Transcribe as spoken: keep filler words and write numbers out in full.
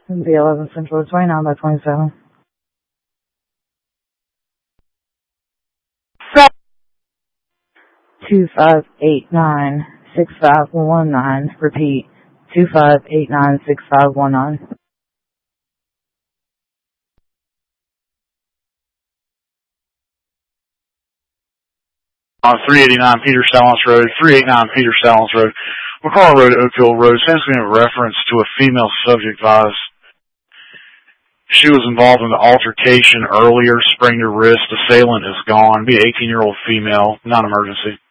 B eleven Central, twenty-nine by twenty-seven. Two five eight nine six five one nine. Repeat. Two five eight nine six five one nine. On three eighty-nine Peter Sallis Road, three eighty-nine Peter Sallis Road, McCarl Road, Oakville Road, sends me a reference to a female subject advised. She was involved in the altercation earlier, sprained her wrist. Assailant is gone. Be an eighteen-year-old female, non-emergency.